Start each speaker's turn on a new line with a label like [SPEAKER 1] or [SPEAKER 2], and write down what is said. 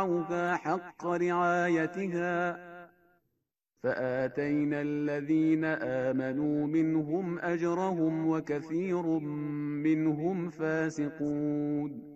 [SPEAKER 1] رعوها حق رعايتها فآتينا الذين آمنوا منهم أجرهم وكثير منهم فاسقون.